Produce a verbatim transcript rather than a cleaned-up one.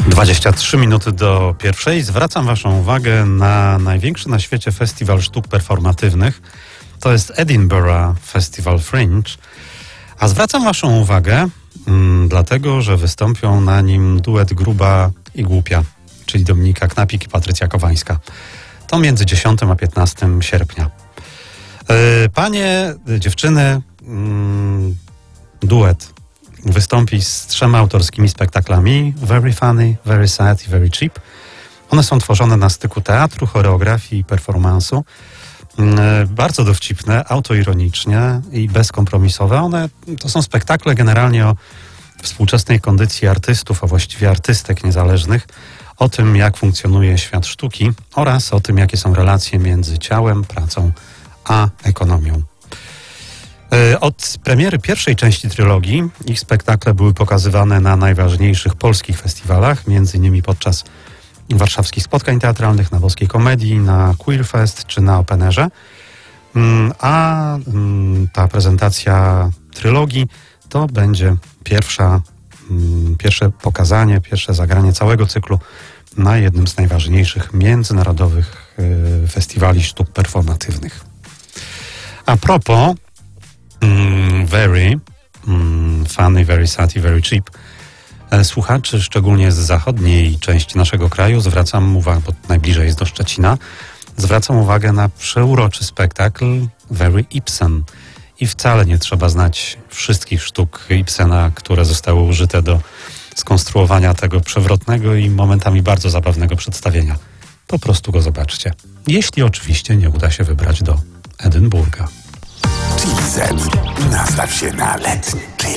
dwadzieścia trzy minuty do pierwszej. Zwracam waszą uwagę na największy na świecie festiwal sztuk performatywnych. To jest Edinburgh Festival Fringe. A zwracam waszą uwagę mm, dlatego, że wystąpią na nim duet Gruba i Głupia, czyli Dominika Knapik i Patrycja Kowańska. To między dziesiątego a piętnastego sierpnia. Yy, panie, dziewczyny, mm, duet wystąpi z trzema autorskimi spektaklami: Very Funny, Very Sad i Very Cheap. One są tworzone na styku teatru, choreografii i performansu. Bardzo dowcipne, autoironicznie i bezkompromisowe. One to są spektakle generalnie o współczesnej kondycji artystów, a właściwie artystek niezależnych, o tym, jak funkcjonuje świat sztuki oraz o tym, jakie są relacje między ciałem, pracą a ekonomią. Od premiery pierwszej części trylogii ich spektakle były pokazywane na najważniejszych polskich festiwalach, między innymi podczas warszawskich spotkań teatralnych, na Boskiej Komedii, na Queer Fest czy na Openerze. A ta prezentacja trylogii to będzie pierwsza, pierwsze pokazanie, pierwsze zagranie całego cyklu na jednym z najważniejszych międzynarodowych festiwali sztuk performatywnych. A propos Very Funny, Very Sad i Very Cheap, słuchaczy, szczególnie z zachodniej części naszego kraju, zwracam uwagę, bo najbliżej jest do Szczecina, zwracam uwagę na przeuroczy spektakl Very Ibsen. I wcale nie trzeba znać wszystkich sztuk Ibsena, które zostały użyte do skonstruowania tego przewrotnego i momentami bardzo zabawnego przedstawienia. Po prostu go zobaczcie. Jeśli oczywiście nie uda się wybrać do Edynburga. G Z. Nastaw się na letni chill.